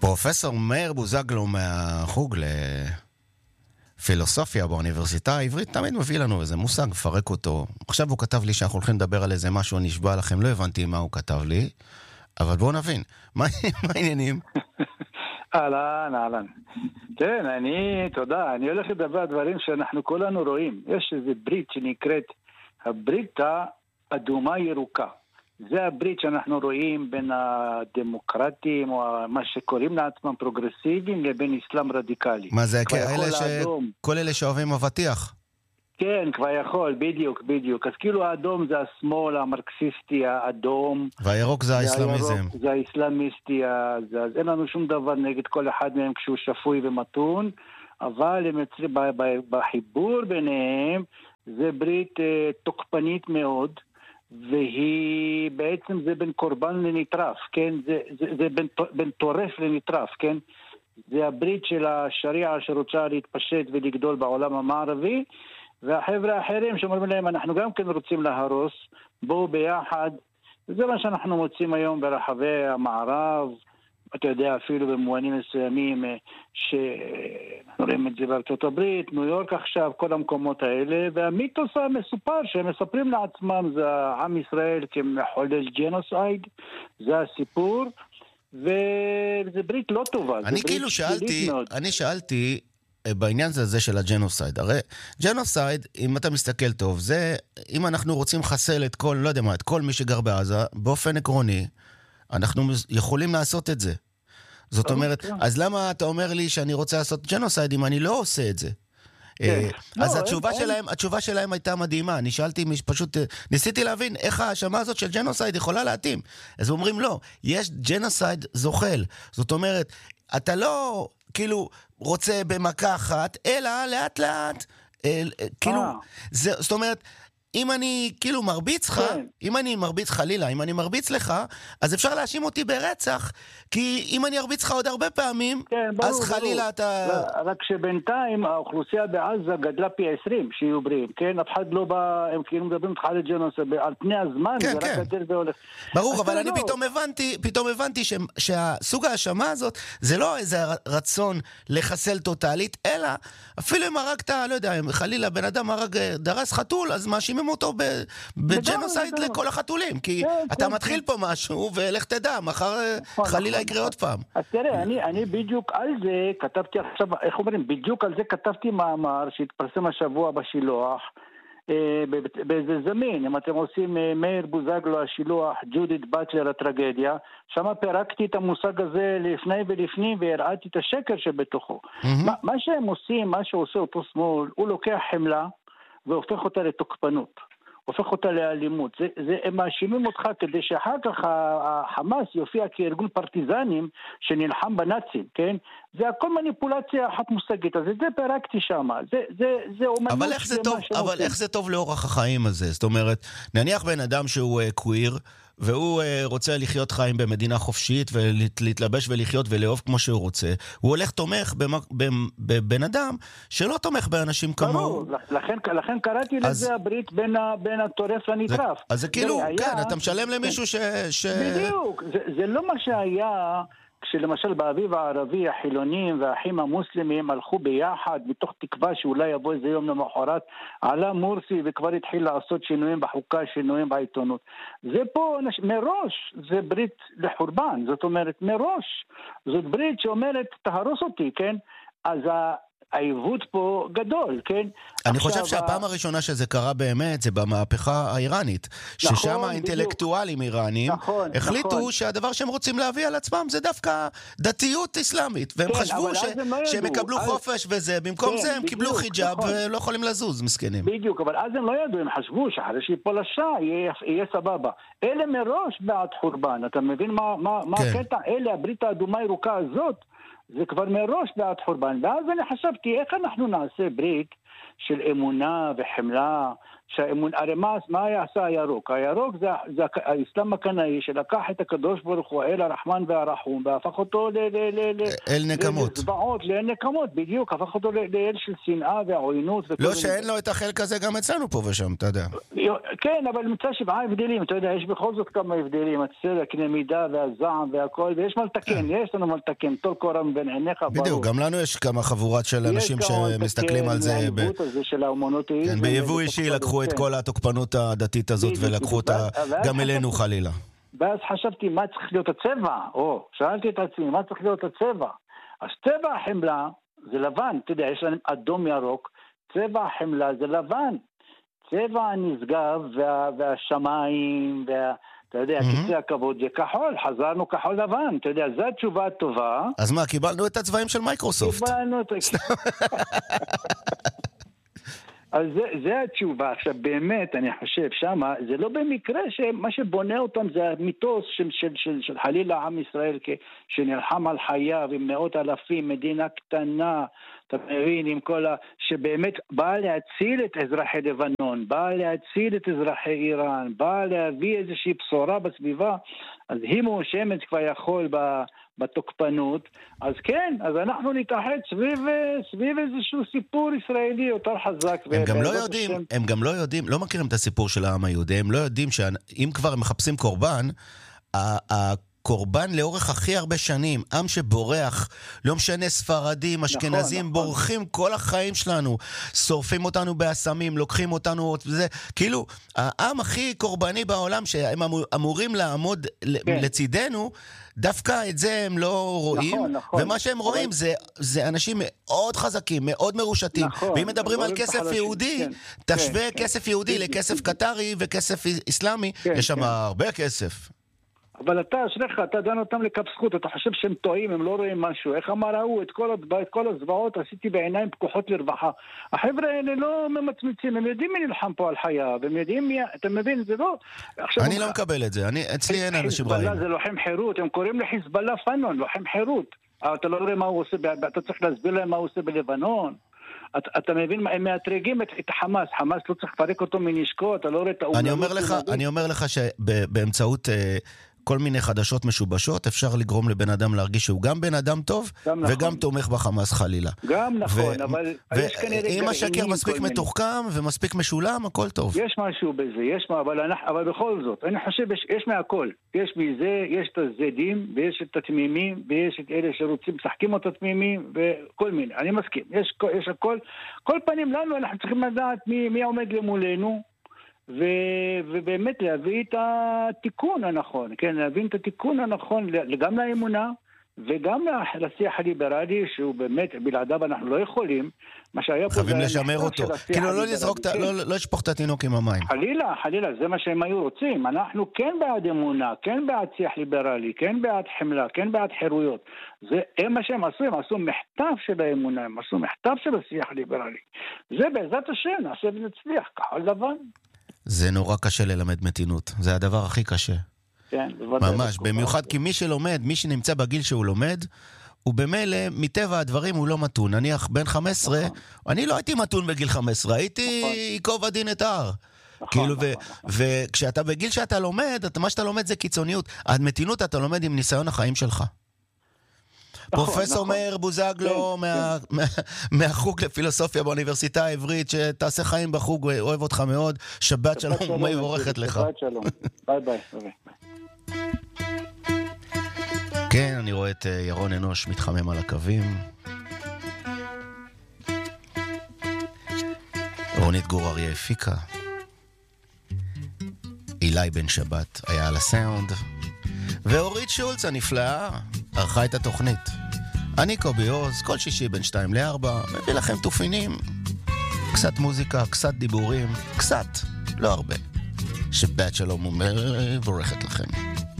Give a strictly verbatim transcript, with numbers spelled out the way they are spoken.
פרופסור מאיר בוזגלו מהחוג לפילוסופיה באוניברסיטה העברית תמיד מביא לנו איזה מושג, מפרק אותו. עכשיו הוא כתב לי שאנחנו הולכים לדבר על איזה משהו, נשבע לכם, לא הבנתי מה הוא כתב לי, אבל בואו נבין. מה העניינים? אהלן, אהלן. כן, אני, תודה, אני הולך לדבר על דברים שאנחנו כולנו רואים. יש איזו ברית שנקראת הברית האדומה ירוקה. זה הברית שאנחנו רואים בין הדמוקרטים, או מה שקוראים לעצמם פרוגרסיביים, לבין אסלאם רדיקלי. מה זה, כאלה ש... כל אלה שאוהבים אבטיח? כן, כבר יכול, בדיוק, בדיוק. אז כאילו האדום זה השמאל המרקסיסטי, האדום. והירוק זה האסלאמיזם. זה האסלאמיסטי, אז אין לנו שום דבר נגד כל אחד מהם כשהוא שפוי ומתון, אבל בחיבור ביניהם זה ברית תוקפנית מאוד, והיא בעצם זה בין קורבן לנטרף, כן? זה, זה, זה בין, בין טורף לנטרף, כן? זה הברית של השריעה שרוצה להתפשט ולגדול בעולם המערבי, והחבר'ה האחרים שאומרים להם, אנחנו גם כן רוצים להרוס, בואו ביחד. זה מה שאנחנו מוצאים היום ברחבי המערב, אתה יודע, אפילו במובנים מסוימים, שאנחנו רואים את זה בארצות הברית, ניו יורק עכשיו, כל המקומות האלה, והמיתוס המסופר שהם מספרים לעצמם, זה עם ישראל כמחולל ג'נוסייד, זה הסיפור, וזה ברית לא טובה. אני כאילו שאלתי, אני שאלתי, בעניין הזה של הג'נוסייד, הרי ג'נוסייד, אם אתה מסתכל טוב, זה, אם אנחנו רוצים לחסל את כל, לא יודע מה, את כל מי שגר בעזה, באופן עקרוני, אנחנו יכולים לעשות את זה. זאת אומרת, אז למה אתה אומר לי שאני רוצה לעשות ג'נוסייד אם אני לא עושה את זה? אז התשובה שלהם, התשובה שלהם הייתה מדהימה. אני שאלתי, פשוט ניסיתי להבין איך ההאשמה הזאת של ג'נוסייד יכולה להתאים. אז אומרים לא, יש ג'נוסייד זוחל. זאת אומרת, אתה לא כאילו רוצה במכה אחת, אלא לאט לאט, כאילו, זאת אומרת, אם אני כאילו מרביץ לך, כן. אם אני מרביץ חלילה, אם אני מרביץ לך, אז אפשר להאשים אותי ברצח, כי אם אני ארביץ לך עוד הרבה פעמים, כן, ברור, אז חלילה ברור. אתה... רק שבינתיים האוכלוסייה בעזה גדלה פי עשרים, שיהיו בריאים, כן? אף אחד לא בא, הם כאילו מדברים לך על ג'נוסייד, על פני הזמן, כן, זה כן. רק גדל והולך. ברור, אבל אני לא. פתאום הבנתי, פתאום הבנתי ש... שהסוג ההאשמה הזאת, זה לא איזה רצון לחסל טוטלית, אלא אפילו אם הרגת, לא יודע, אם חלילה בן אדם הרג דרס חתול, אז מאשימים אותו בג'נוסייד לכל החתולים, כי אתה מתחיל פה משהו, ולך תדע, מחר חלילה יקרה עוד פעם. אז תראה, אני בדיוק על זה כתבתי עכשיו, איך אומרים, בדיוק על זה כתבתי מאמר שהתפרסם השבוע בשילוח, באיזה זמין, אם אתם עושים מאיר בוזגלו השילוח, ג'ודית בטלר הטרגדיה, שמה פירקתי את המושג הזה לפני ולפנים והראיתי את השקר שבתוכו. מה שהם עושים, מה שעושה אותו שמאל, הוא לוקח חמלה והופך אותה לתוקפנות. הופך אותה לאלימות. זה, זה, הם מאשימים אותך כדי שאחר כך החמאס יופיע כארגון פרטיזנים שנלחם בנאצים, כן? זה הכל מניפולציה אחת מושגית, אז את זה פרקתי שם. זה, זה, זה אומנות. אבל איך זה טוב, אבל איך זה טוב לאורח החיים הזה? זאת אומרת, נניח בן אדם שהוא uh, קוויר, והוא uh, רוצה לחיות חיים במדינה חופשית, ולהתלבש ולחיות ולאהוב כמו שהוא רוצה. הוא הולך תומך בבן אדם שלא תומך באנשים כמוהו. לכן, לכן קראתי אז, לזה הברית בין, ה, בין הטורף לנטרף. זה, אז זה כאילו, זה כן, היה, אתה משלם למישהו ש... ש... בדיוק, זה, זה לא מה שהיה... כשלמשל באביב הערבי החילונים והאחים המוסלמים הלכו ביחד מתוך תקווה שאולי יבוא איזה יום למחרת, עלה מורסי וכבר התחיל לעשות שינויים בחוקה, שינויים בעיתונות. זה פה מראש, זה ברית לחורבן, זאת אומרת מראש, זאת ברית שאומרת תהרוס אותי, כן? אז העיוות פה גדול, כן? אני חושב שהפעם הראשונה שזה קרה באמת זה במהפכה האיראנית, ששם האינטלקטואלים איראנים החליטו שהדבר שהם רוצים להביא על עצמם זה דווקא דתיות אסלאמית, והם חשבו שהם יקבלו חופש וזה, במקום זה הם קיבלו חיג'אב ולא יכולים לזוז, מסכנים. בדיוק, אבל אז הם לא ידעו, הם חשבו שאחרי שיפול השעה יהיה סבבה. אלה מראש בעד חורבן, אתה מבין מה הקטע? אלה, הברית האדומה ירוקה הזאת, זה כבר מראש בעד חורבן. ואז אני חשבתי, איך אנחנו נעשה ברית של אמונה וחמלה, שהאמון, הרי מה, מה יעשה הירוק? הירוק זה, זה האסלאם הקנאי שלקח את הקדוש ברוך הוא, האל הרחמן והרחום, והפך אותו ל... ל, ל, ל אל נקמות. לזוועות, לאל נקמות, בדיוק, הפך אותו לאל של שנאה והעוינות. לא שאין לו את החלק הזה גם אצלנו פה ושם, אתה יודע. כן, אבל נמצא שבעה הבדלים, אתה יודע, יש בכל זאת כמה הבדלים, הצדק, הקנה מידה והזעם והכל, ויש מה לתקן, יש לנו מה לתקן, טול קורה מבין עיניך. בדיוק, גם לנו יש כמה חבורת של אנשים שמסתכלים על זה. ביבוא אישי לקחו את כל התוקפנות הדתית הזאת ולקחו אותה גם אלינו חלילה. ואז חשבתי מה צריך להיות הצבע, או שאלתי את עצמי מה צריך להיות הצבע. אז צבע החמלה זה לבן, אתה יודע, יש להם אדום ירוק, צבע החמלה זה לבן. צבע הנשגב וה, והשמיים, וה, אתה יודע, mm-hmm. כיסא הכבוד זה כחול, חזרנו כחול לבן, אתה יודע, זו התשובה הטובה. אז מה, קיבלנו את הצבעים של מייקרוסופט. קיבלנו את... אז זה, זה התשובה. עכשיו באמת אני חושב שמה זה לא במקרה שמה שבונה אותם זה המיתוס של, של, של, של חלילה עם ישראל שנלחם על חייו עם מאות אלפים, מדינה קטנה, אתה מבין, עם כל ה... שבאמת באה להציל את אזרחי לבנון, באה להציל את אזרחי איראן, באה להביא איזושהי בשורה בסביבה, אז היא מואשמת כבר יכול ב... בתוקפנות, אז כן, אז אנחנו נתאחד סביב, סביב איזשהו סיפור ישראלי יותר חזק. הם גם לא יודעים, השם... הם גם לא יודעים, לא מכירים את הסיפור של העם היהודי, הם לא יודעים שאם כבר הם מחפשים קורבן, הקורבן לאורך הכי הרבה שנים, עם שבורח, לא משנה ספרדים, אשכנזים, נכון, בורחים נכון. כל החיים שלנו, שורפים אותנו באסמים, לוקחים אותנו, זה, כאילו, העם הכי קורבני בעולם, שהם אמורים לעמוד כן. לצידנו, דווקא את זה הם לא רואים, נכון, נכון, ומה שהם נכון. רואים זה, זה אנשים מאוד חזקים, מאוד מרושתים, נכון, ואם מדברים על כסף חלשים, יהודי, כן, תשווה כן, כסף כן. יהודי לכסף קטרי וכסף איסלאמי, כן, יש שם כן. הרבה כסף. אבל אתה, שלך, אתה דן אותם לקפסחות, אתה חושב שהם טועים, הם לא רואים משהו. איך אמר הוא, את כל, את כל הזוועות עשיתי בעיניים פקוחות לרווחה. החבר'ה האלה לא ממצמצים, הם יודעים מי נלחם פה על חייו, הם יודעים מי, אתה מבין, זה לא... אני לא מקבל את זה, אני, אצלי אין אנשים רעים. חיזבאללה זה לוחם חירות, הם קוראים לחיזבאללה פנון, לוחם חירות. אתה לא רואה מה הוא עושה, אתה צריך להסביר להם מה הוא עושה בלבנון. אתה, אתה מבין, הם מאתרגים את, את חמאס, חמאס לא צריך לפרק אותו מנשקו, אתה לא רואה את... אני אומר לך, אני אומר לך שבאמצעות... כל מיני חדשות משובשות, אפשר לגרום לבן אדם להרגיש שהוא גם בן אדם טוב, גם וגם נכון. תומך בחמאס חלילה. גם נכון, ו- אבל... ואם השקר מספיק מתוחכם ומספיק משולם, הכל טוב. יש משהו בזה, יש מה, אבל, אנחנו, אבל בכל זאת, אני חושב, יש, יש מהכל. יש מזה, יש את הזדים, ויש את התמימים, ויש את אלה שרוצים, משחקים את התמימים, וכל מיני. אני מסכים, יש, יש הכל. כל פנים לנו, אנחנו צריכים לדעת מי, מי עומד למולנו, ו... ובאמת להביא את התיקון הנכון, כן, להבין את התיקון הנכון גם לאמונה וגם לשיח הליברלי שהוא באמת בלעדיו אנחנו לא יכולים, מה שהיה פה חייבים לשמר אותו, כאילו לא לזרוק, לא, לא לשפוך את התינוק עם המים. חלילה, חלילה, זה מה שהם היו רוצים. אנחנו כן בעד אמונה, כן בעד שיח ליברלי, כן בעד חמלה, כן בעד חירויות. זה הם מה שהם עשו, הם עשו מחטף של האמונה, הם עשו מחטף של השיח ליברלי. זה בעזרת השם, נעשה ונצליח, כחול לבן. זה נורא קשה ללמד מתינות, זה הדבר הכי קשה. כן, ממש, במיוחד כי מי שלומד, מי שנמצא בגיל שהוא לומד, הוא במילא, מטבע הדברים הוא לא מתון. נניח בן חמש עשרה, אני לא הייתי מתון בגיל חמש עשרה, הייתי עיקוב הדין את ההר. כאילו, וכשאתה בגיל שאתה לומד, מה שאתה לומד זה קיצוניות. המתינות אתה לומד עם ניסיון החיים שלך. פרופסור מאיר בוזגלו מהחוג לפילוסופיה באוניברסיטה העברית, שתעשה חיים בחוג, אוהב אותך מאוד. שבת שלום ומבורכת לך. שבת שלום, ביי ביי. כן, אני רואה את ירון אנוש מתחמם על הקווים. רונית גור אריה הפיקה. אילי בן שבת היה על הסאונד. ואורית שולץ הנפלאה ערכה את התוכנית. אני קובי עוז, כל שישי בין שתיים לארבע, מביא לכם תופינים. קצת מוזיקה, קצת דיבורים, קצת, לא הרבה. שבת שלום ומבורכת לכם.